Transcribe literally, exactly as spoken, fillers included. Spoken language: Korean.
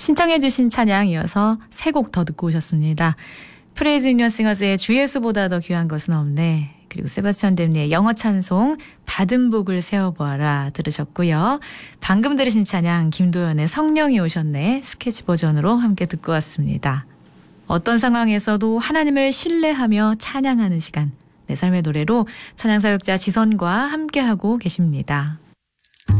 신청해 주신 찬양 이어서 세 곡 더 듣고 오셨습니다. 프레이즈 유니언 싱어스의 주 예수보다 더 귀한 것은 없네. 그리고 세바스찬 댐니의 영어 찬송 받은 복을 세워보아라 들으셨고요. 방금 들으신 찬양 김도연의 성령이 오셨네 스케치 버전으로 함께 듣고 왔습니다. 어떤 상황에서도 하나님을 신뢰하며 찬양하는 시간. 내 삶의 노래로 찬양사역자 지선과 함께하고 계십니다.